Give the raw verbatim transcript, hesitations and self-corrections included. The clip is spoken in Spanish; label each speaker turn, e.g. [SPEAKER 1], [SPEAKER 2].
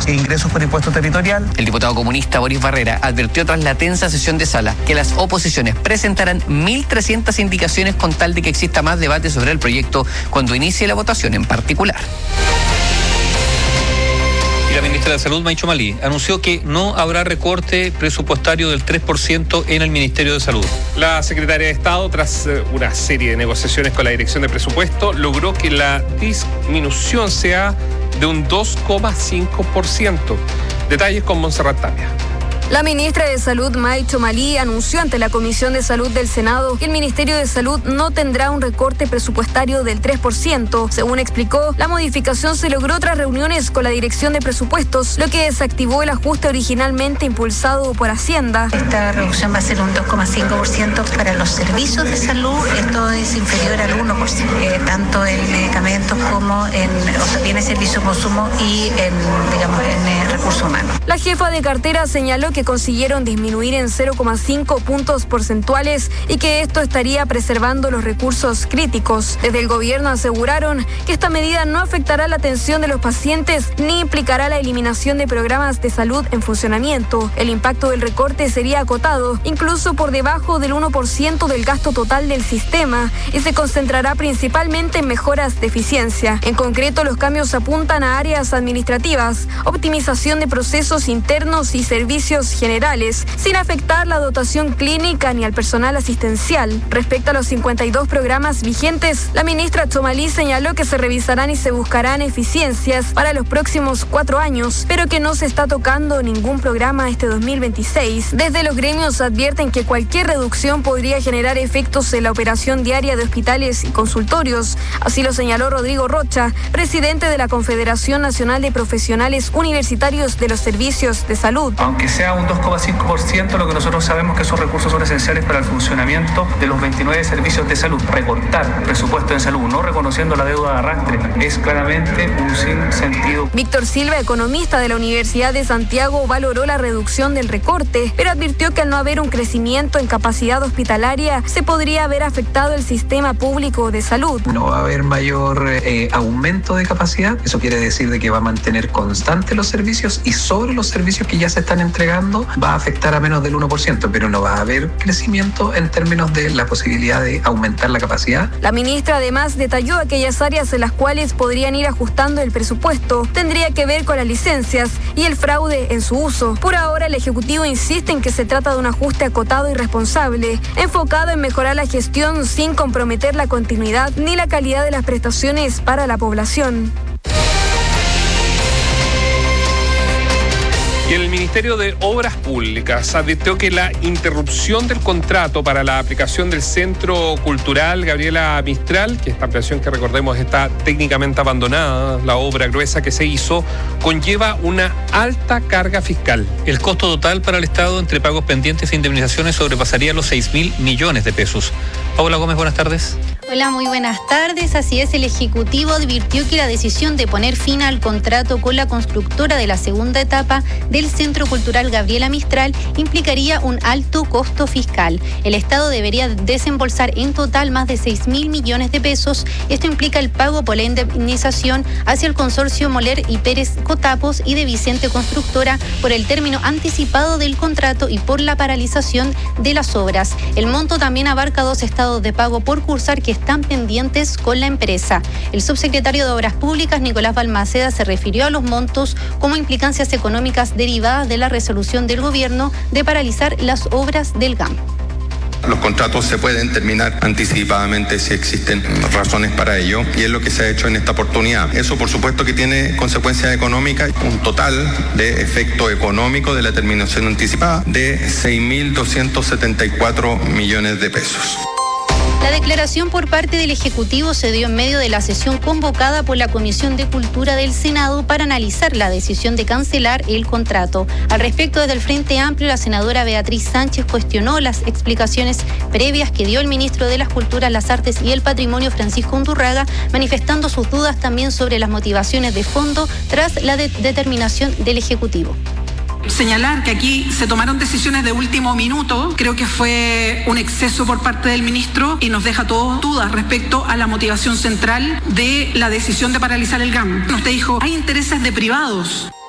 [SPEAKER 1] los ingresos por impuesto territorial.
[SPEAKER 2] El diputado comunista Boris Barrera advirtió tras la tensa sesión de sala que las oposiciones presentarán mil trescientas indicaciones con tal de que exista más debate sobre el proyecto cuando inicie la votación en particular.
[SPEAKER 3] La ministra de Salud, Maicho Malí, anunció que no habrá recorte presupuestario del tres por ciento en el Ministerio de Salud.
[SPEAKER 4] La secretaria de Estado, tras una serie de negociaciones con la Dirección de Presupuesto, logró que la disminución sea de un dos coma cinco por ciento. Detalles con Montserrat Tapia.
[SPEAKER 5] La ministra de Salud, Maicho Malí, anunció ante la Comisión de Salud del Senado que el Ministerio de Salud no tendrá un recorte presupuestario del tres por ciento. Según explicó, la modificación se logró tras reuniones con la Dirección de Presupuestos, lo que desactivó el ajuste originalmente impulsado por Hacienda.
[SPEAKER 6] Esta reducción va a ser un dos coma cinco por ciento para los servicios de salud. Esto es inferior al uno por ciento, eh, tanto en medicamentos como en, o sea, bienes, servicios, consumo y en, digamos, en eh, recursos humanos.
[SPEAKER 5] La jefa de cartera señaló que consiguieron disminuir en cero coma cinco puntos porcentuales y que esto estaría preservando los recursos críticos. Desde el gobierno aseguraron que esta medida no afectará la atención de los pacientes ni implicará la eliminación de programas de salud en funcionamiento. El impacto del recorte sería acotado, incluso por debajo del uno por ciento del gasto total del sistema, y se concentrará principalmente en mejoras de eficiencia. En concreto, los cambios apuntan a áreas administrativas, optimización de procesos internos y servicios generales, sin afectar la dotación clínica ni al personal asistencial. Respecto a los cincuenta y dos programas vigentes, la ministra Chomalí señaló que se revisarán y se buscarán eficiencias para los próximos cuatro años, pero que no se está tocando ningún programa este dos mil veintiséis. Desde los gremios advierten que cualquier reducción podría generar efectos en la operación diaria de hospitales y consultorios. Así lo señaló Rodrigo Rocha, presidente de la Confederación Nacional de Profesionales Universitarios de los Servicios de Salud.
[SPEAKER 7] Aunque sea un dos coma cinco por ciento, lo que nosotros sabemos que esos recursos son esenciales para el funcionamiento de los veintinueve servicios de salud. Recortar presupuesto en salud, no reconociendo la deuda de arrastre, es claramente un sinsentido.
[SPEAKER 5] Víctor Silva, economista de la Universidad de Santiago, valoró la reducción del recorte, pero advirtió que al no haber un crecimiento en capacidad hospitalaria, se podría haber afectado el sistema público de salud.
[SPEAKER 8] No va a haber mayor eh, aumento de capacidad, eso quiere decir de que va a mantener constantes los servicios y sobre los servicios que ya se están entregando va a afectar a menos del uno por ciento, pero no va a haber crecimiento en términos de la posibilidad de aumentar la capacidad.
[SPEAKER 5] La ministra además detalló aquellas áreas en las cuales podrían ir ajustando el presupuesto. Tendría que ver con las licencias y el fraude en su uso. Por ahora, el Ejecutivo insiste en que se trata de un ajuste acotado y responsable, enfocado en mejorar la gestión sin comprometer la continuidad ni la calidad de las prestaciones para la población.
[SPEAKER 4] Y el Ministerio de Obras Públicas advirtió que la interrupción del contrato para la aplicación del Centro Cultural Gabriela Mistral, que esta ampliación que recordemos está técnicamente abandonada, la obra gruesa que se hizo, conlleva una alta carga fiscal.
[SPEAKER 3] El costo total para el Estado entre pagos pendientes e indemnizaciones sobrepasaría los seis mil millones de pesos. Paola Gómez, buenas tardes.
[SPEAKER 9] Hola, muy buenas tardes. Así es, el Ejecutivo advirtió que la decisión de poner fin al contrato con la constructora de la segunda etapa del Centro Cultural Gabriela Mistral implicaría un alto costo fiscal. El Estado debería desembolsar en total más de seis mil millones de pesos. Esto implica el pago por la indemnización hacia el consorcio Moller y Pérez Cotapos y de Vicente Constructora por el término anticipado del contrato y por la paralización de las obras. El monto también abarca dos estados de pago por cursar que están pendientes con la empresa. El subsecretario de Obras Públicas, Nicolás Balmaceda, se refirió a los montos como implicancias económicas derivadas de la resolución del gobierno de paralizar las obras del G A M.
[SPEAKER 10] Los contratos se pueden terminar anticipadamente si existen razones para ello y es lo que se ha hecho en esta oportunidad. Eso por supuesto que tiene consecuencias económicas, un total de efecto económico de la terminación anticipada de seis mil doscientos setenta y cuatro millones de pesos.
[SPEAKER 9] La declaración por parte del Ejecutivo se dio en medio de la sesión convocada por la Comisión de Cultura del Senado para analizar la decisión de cancelar el contrato. Al respecto, desde el Frente Amplio, la senadora Beatriz Sánchez cuestionó las explicaciones previas que dio el ministro de las Culturas, las Artes y el Patrimonio, Francisco Undurraga, manifestando sus dudas también sobre las motivaciones de fondo tras la de- determinación del Ejecutivo.
[SPEAKER 11] Señalar que aquí se tomaron decisiones de último minuto, creo que fue un exceso por parte del ministro y nos deja a todos dudas respecto a la motivación central de la decisión de paralizar el G A M. Usted dijo, hay intereses de privados.